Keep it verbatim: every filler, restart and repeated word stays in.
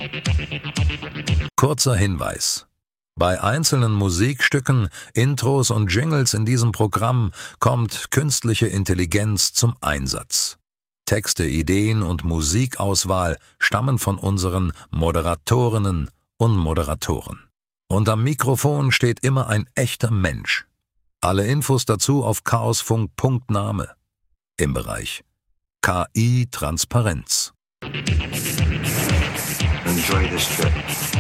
Kurzer Hinweis: Bei einzelnen Musikstücken, Intros und Jingles in diesem Programm kommt künstliche Intelligenz zum Einsatz. Texte, Ideen und Musikauswahl stammen von unseren Moderatorinnen und Moderatoren. Und am Mikrofon steht immer ein echter Mensch. Alle Infos dazu auf chaosfunk punkt name im Bereich K I-Transparenz. Enjoy this trip.